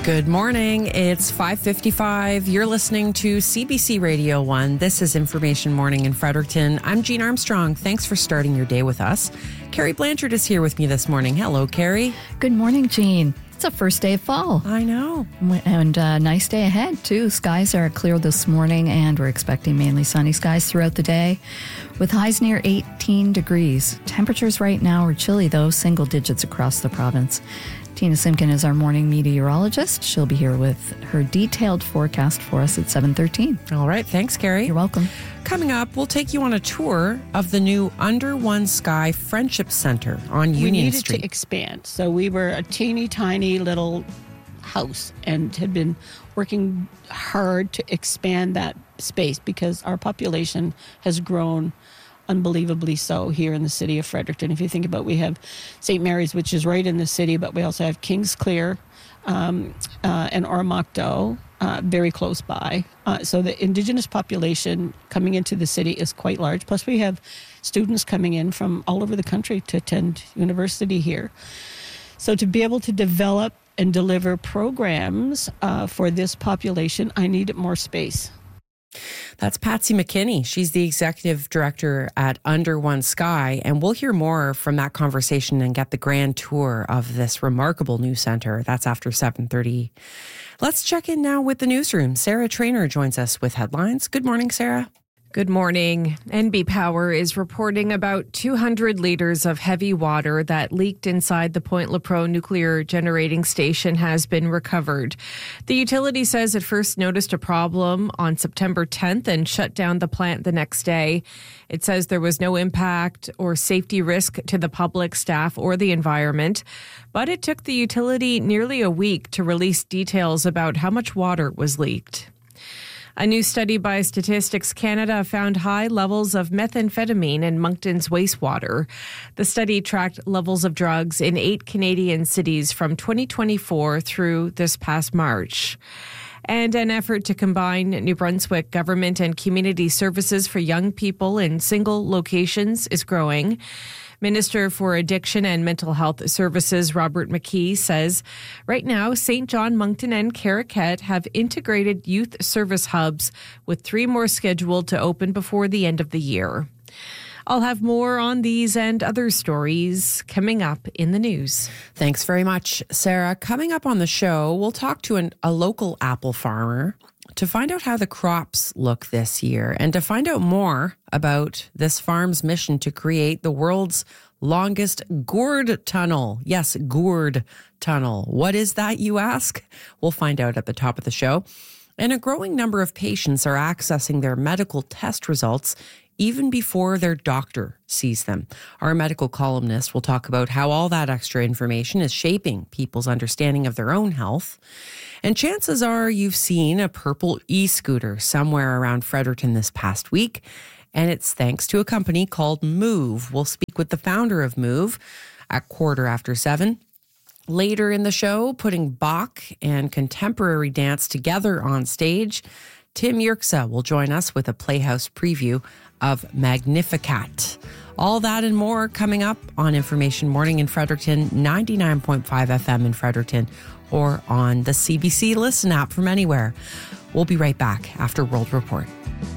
Good morning. It's 5:55. You're listening to CBC Radio 1. This is Information Morning in Fredericton. I'm Jean Armstrong. Thanks for starting your day with us. Carrie Blanchard is here with me this morning. Hello, Carrie. Good morning, Jean. It's the first day of fall. I know. And a nice day ahead, too. Skies are clear this morning, and we're expecting mainly sunny skies throughout the day, with highs near 18 degrees. Temperatures right now are chilly, though, single digits across the province. Tina Simkin is our morning meteorologist. She'll be here with her detailed forecast for us at 7:13. All right. Thanks, Carrie. You're welcome. Coming up, we'll take you on a tour of the new Under One Sky Friendship Center on Union Street. We needed to expand. So we were a teeny tiny little house and had been working hard to expand that space because our population has grown unbelievably so here in the city of Fredericton. If you think about, we have St. Mary's, which is right in the city, but we also have Kingsclear and Oromocto very close by. So the Indigenous population coming into the city is quite large. Plus we have students coming in from all over the country to attend university here. So to be able to develop and deliver programs for this population, I needed more space. That's Patsy McKinney. She's the executive director at Under One Sky, and we'll hear more from that conversation and get the grand tour of this remarkable new center. That's after 7:30. Let's check in now with the newsroom. Sarah Traynor joins us with headlines. Good morning, Sarah. Good morning. NB Power is reporting about 200 liters of heavy water that leaked inside the Point Lepreau nuclear generating station has been recovered. The utility says it first noticed a problem on September 10th and shut down the plant the next day. It says there was no impact or safety risk to the public, staff, or the environment, but it took the utility nearly a week to release details about how much water was leaked. A new study by Statistics Canada found high levels of methamphetamine in Moncton's wastewater. The study tracked levels of drugs in 8 Canadian cities from 2024 through this past March. And an effort to combine New Brunswick government and community services for young people in single locations is growing. Minister for Addiction and Mental Health Services Robert McKee says right now St. John, Moncton and Caraquet have integrated youth service hubs, with 3 more scheduled to open before the end of the year. I'll have more on these and other stories coming up in the news. Thanks very much, Sarah. Coming up on the show, we'll talk to a local apple farmer to find out how the crops look this year and to find out more about this farm's mission to create the world's longest gourd tunnel. Yes, gourd tunnel. What is that, you ask? We'll find out at the top of the show. And a growing number of patients are accessing their medical test results even before their doctor sees them. Our medical columnist will talk about how all that extra information is shaping people's understanding of their own health. And chances are you've seen a purple e-scooter somewhere around Fredericton this past week, and it's thanks to a company called Move. We'll speak with the founder of Move at 7:15. Later in the show, putting Bach and contemporary dance together on stage, Tim Yerxa will join us with a Playhouse preview of Magnificat. All that and more coming up on Information Morning in Fredericton, 99.5 FM in Fredericton, or on the CBC Listen app from anywhere. We'll be right back after World Report.